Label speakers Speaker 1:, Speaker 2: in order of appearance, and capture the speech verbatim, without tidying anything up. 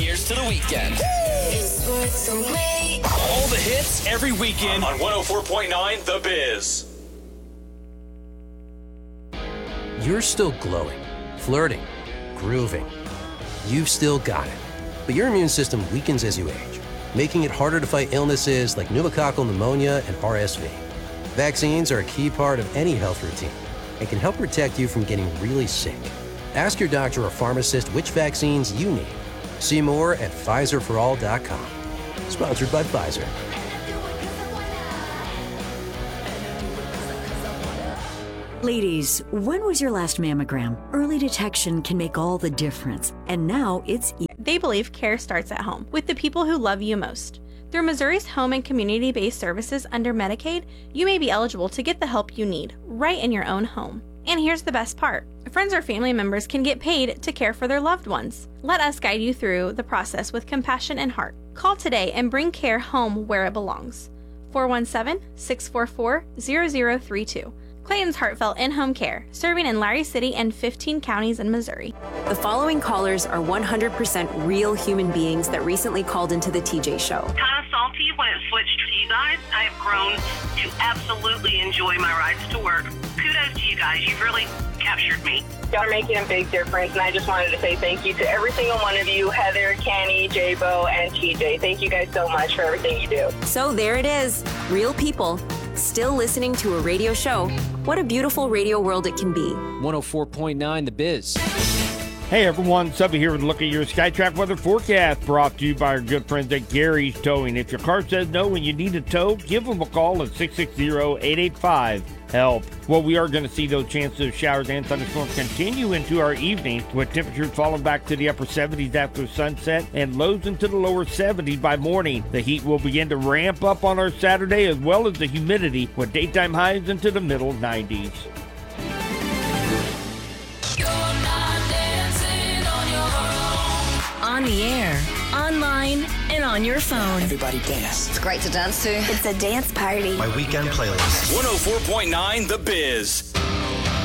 Speaker 1: here's to the weekend.
Speaker 2: It's worth the wait.
Speaker 1: All the hits every weekend on one oh four point nine The Biz.
Speaker 3: You're still glowing, flirting, grooving. You've still got it. But your immune system weakens as you age, making it harder to fight illnesses like pneumococcal pneumonia and R S V. Vaccines are a key part of any health routine and can help protect you from getting really sick. Ask your doctor or pharmacist which vaccines you need. See more at Pfizer for all dot com. Sponsored by Pfizer.
Speaker 4: Ladies, when was your last mammogram? Early detection can make all the difference. And now it's e-
Speaker 5: They believe care starts at home, with the people who love you most. Through Missouri's home and community-based services under Medicaid, you may be eligible to get the help you need, right in your own home. And here's the best part. Friends or family members can get paid to care for their loved ones. Let us guide you through the process with compassion and heart. Call today and bring care home where it belongs. four one seven, six four four, zero zero three two. Clayton's Heartfelt In-Home Care, serving in Larry City and fifteen counties in Missouri.
Speaker 6: The following callers are one hundred percent real human beings that recently called into the T J Show.
Speaker 7: Kind of salty when it switched to you guys. I have grown to absolutely enjoy my rides to work. Kudos to you guys. You've really captured me. Y'all are making a big difference, and I just wanted to say thank you to every single one of you, Heather, Canny, J-Bo, and T J. Thank you guys so much for everything you do.
Speaker 6: So there it is. Real people still listening to a radio show. What a beautiful radio world it can be.
Speaker 8: one oh four point nine The Biz.
Speaker 9: Hey everyone, Subby here with a look at your SkyTrack weather forecast, brought to you by our good friends at Gary's Towing. If your car says no and you need a tow, give them a call at six six zero, eight eight five, HELP. Well, we are going to see those chances of showers and thunderstorms continue into our evening, with temperatures falling back to the upper seventies after sunset and lows into the lower seventies by morning. The heat will begin to ramp up on our Saturday, as well as the humidity, with daytime highs into the middle nineties.
Speaker 10: On the air, online, and on your phone.
Speaker 1: Everybody dance.
Speaker 11: It's great to dance to.
Speaker 10: It's a dance party.
Speaker 12: My weekend playlist.
Speaker 1: one oh four point nine The Biz.